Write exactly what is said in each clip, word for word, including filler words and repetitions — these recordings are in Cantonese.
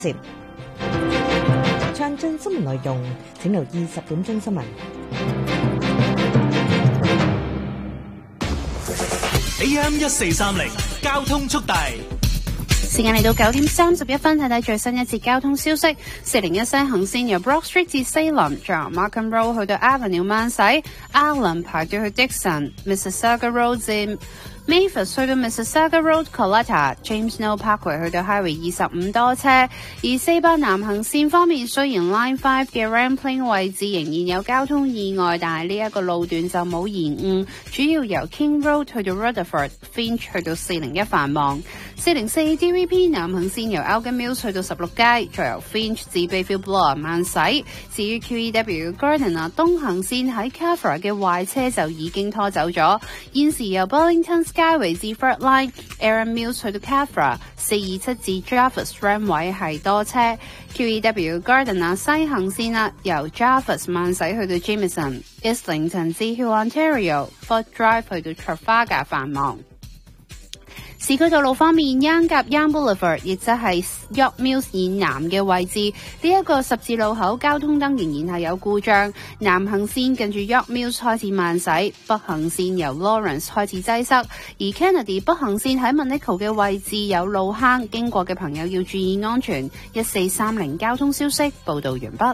接。詳盡新聞內容請留意十點鐘新聞。 A M 一四三零交通速遞。 時間嚟到九點三十一分，睇睇最新一節交通消息。四零一西行線由 Broad Street 至西林，再由 Markham Road 去到 Avenue 慢駛 ，Allen 排隊去 Dixon，Mississauga Road 至 Mavis 去到 Mississauga Road、Coletta、James Snow Parkway 去到 Highway 二十五多車。而四八南行線方面，雖然 Line Five 嘅 Rampling 位置仍然有交通意外，但係呢一個路段就冇延誤，主要由 King Road 去到 Rutherford、Finch 去到四零一繁忙。四零四 D V P 南行線由 Elgin Mills 去到十六街，再由 Finch 至 Bayfield Bloor 慢駛。至於 Q E W Gardiner 東行線喺 Cafra 嘅壞車就已經拖走咗，現時由 Burlington Skyway 至 Fred Line、Aaron Mills 去到 Cafra、四二七至 Jarvis Ramway 係多車。Q E W Gardiner 西行線啦，由 Jarvis 慢駛去到 Jameson、Islington 至 Hill Ontario、Ford Drive 去到 Trafalgar 繁忙。市區道路方面 ，Yonge 夾 Yonge Boulevard 亦即係 York Mills 以南嘅位置，呢、這、一個十字路口交通燈仍然係有故障。南行線近住 York Mills 開始慢駛，北行線由 Lawrence 開始擠塞，而 Kennedy 北行線喺 Monaco 嘅位置有路坑，經過嘅朋友要注意安全。一四三零交通消息報道完畢。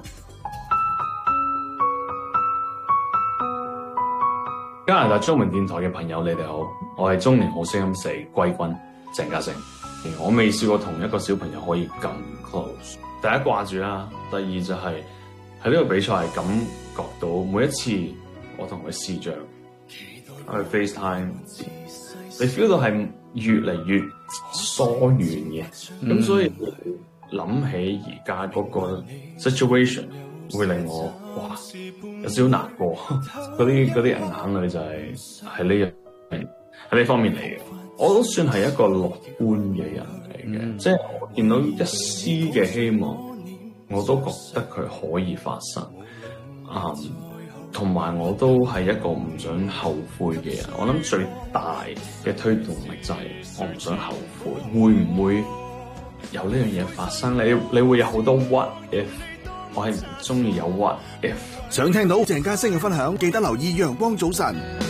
加拿大中文電台嘅朋友，你哋好，我係中年好聲音四季軍鄭家誠。我未試過同一個小朋友可以咁 close。第一掛住啦，第二就係喺呢個比賽係感覺到每一次我同佢視像去 FaceTime， 你 feel 到係越嚟越疏遠嘅。咁、嗯、所以諗起而家嗰個 situation 會令我哇有少少難過，嗰啲嗰啲眼淚就係喺呢樣喺呢方面嚟嘅。我都算係一個樂觀嘅人嚟嘅，嗯、即係我見到一絲嘅希望，我都覺得佢可以發生。啊、嗯，同埋我都係一個唔想後悔嘅人。我諗最大嘅推動力就係我唔想後悔。會唔會有呢樣嘢發生？你你會有好多 what if。我係唔中意有 what if。 想聽到鄭家聲嘅分享，記得留意陽光早晨。